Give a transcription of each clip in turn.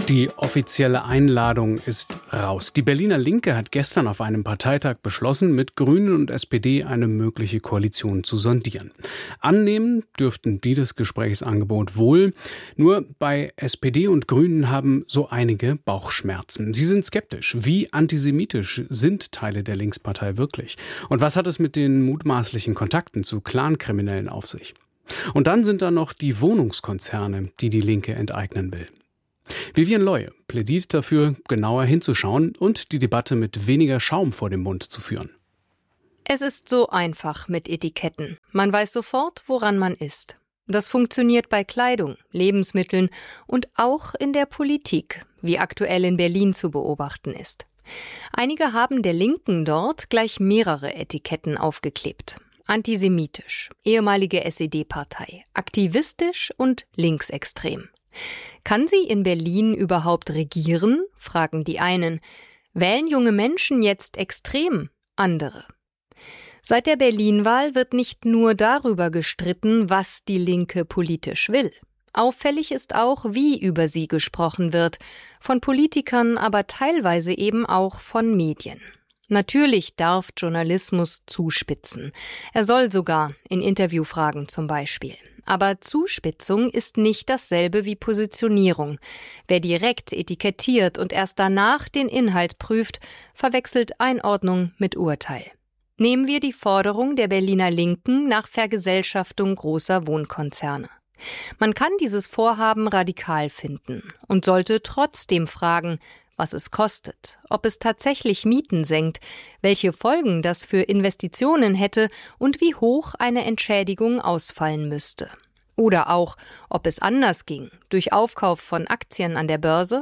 Die offizielle Einladung ist raus. Die Berliner Linke hat gestern auf einem Parteitag beschlossen, mit Grünen und SPD eine mögliche Koalition zu sondieren. Annehmen dürften die das Gesprächsangebot wohl. Nur bei SPD und Grünen haben so einige Bauchschmerzen. Sie sind skeptisch. Wie antisemitisch sind Teile der Linkspartei wirklich? Und was hat es mit den mutmaßlichen Kontakten zu Clankriminellen auf sich? Und dann sind da noch die Wohnungskonzerne, die die Linke enteignen will. Vivian Leue plädiert dafür, genauer hinzuschauen und die Debatte mit weniger Schaum vor dem Mund zu führen. Es ist so einfach mit Etiketten. Man weiß sofort, woran man ist. Das funktioniert bei Kleidung, Lebensmitteln und auch in der Politik, wie aktuell in Berlin zu beobachten ist. Einige haben der Linken dort gleich mehrere Etiketten aufgeklebt. Antisemitisch, ehemalige SED-Partei, aktivistisch und linksextrem. Kann sie in Berlin überhaupt regieren? Fragen die einen. Wählen junge Menschen jetzt extrem? Andere. Seit der Berlin-Wahl wird nicht nur darüber gestritten, was die Linke politisch will. Auffällig ist auch, wie über sie gesprochen wird, von Politikern, aber teilweise eben auch von Medien. Natürlich darf Journalismus zuspitzen. Er soll sogar, in Interviewfragen zum Beispiel. Aber Zuspitzung ist nicht dasselbe wie Positionierung. Wer direkt etikettiert und erst danach den Inhalt prüft, verwechselt Einordnung mit Urteil. Nehmen wir die Forderung der Berliner Linken nach Vergesellschaftung großer Wohnkonzerne. Man kann dieses Vorhaben radikal finden und sollte trotzdem fragen, was es kostet, ob es tatsächlich Mieten senkt, welche Folgen das für Investitionen hätte und wie hoch eine Entschädigung ausfallen müsste. Oder auch, ob es anders ging, durch Aufkauf von Aktien an der Börse?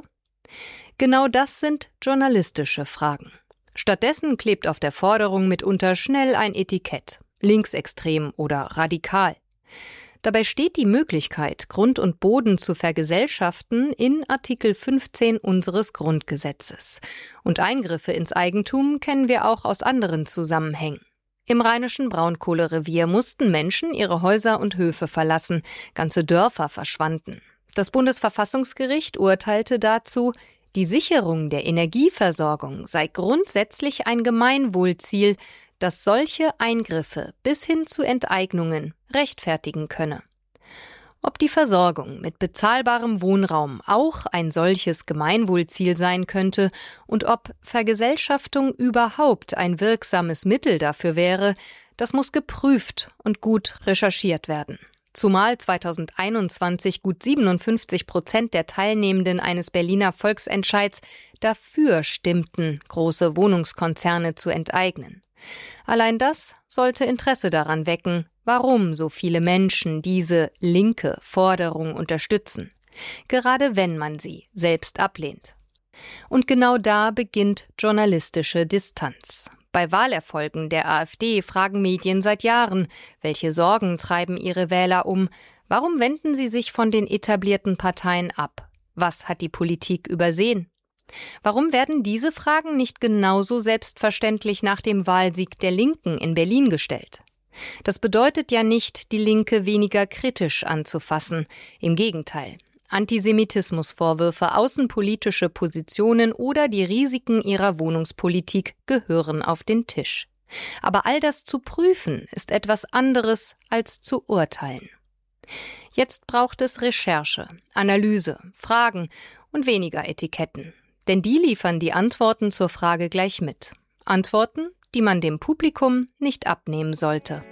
Genau das sind journalistische Fragen. Stattdessen klebt auf der Forderung mitunter schnell ein Etikett, linksextrem oder radikal. Dabei steht die Möglichkeit, Grund und Boden zu vergesellschaften, in Artikel 15 unseres Grundgesetzes. Und Eingriffe ins Eigentum kennen wir auch aus anderen Zusammenhängen. Im rheinischen Braunkohlerevier mussten Menschen ihre Häuser und Höfe verlassen, ganze Dörfer verschwanden. Das Bundesverfassungsgericht urteilte dazu, die Sicherung der Energieversorgung sei grundsätzlich ein Gemeinwohlziel, das solche Eingriffe bis hin zu Enteignungen rechtfertigen könne. Ob die Versorgung mit bezahlbarem Wohnraum auch ein solches Gemeinwohlziel sein könnte und ob Vergesellschaftung überhaupt ein wirksames Mittel dafür wäre, das muss geprüft und gut recherchiert werden. Zumal 2021 gut 57% der Teilnehmenden eines Berliner Volksentscheids dafür stimmten, große Wohnungskonzerne zu enteignen. Allein das sollte Interesse daran wecken, warum so viele Menschen diese linke Forderung unterstützen, gerade wenn man sie selbst ablehnt. Und genau da beginnt journalistische Distanz. Bei Wahlerfolgen der AfD fragen Medien seit Jahren, welche Sorgen treiben ihre Wähler um, warum wenden sie sich von den etablierten Parteien ab, was hat die Politik übersehen? Warum werden diese Fragen nicht genauso selbstverständlich nach dem Wahlsieg der Linken in Berlin gestellt? Das bedeutet ja nicht, die Linke weniger kritisch anzufassen. Im Gegenteil. Antisemitismusvorwürfe, außenpolitische Positionen oder die Risiken ihrer Wohnungspolitik gehören auf den Tisch. Aber all das zu prüfen, ist etwas anderes als zu urteilen. Jetzt braucht es Recherche, Analyse, Fragen und weniger Etiketten. Denn die liefern die Antworten zur Frage gleich mit. Antworten, die man dem Publikum nicht abnehmen sollte.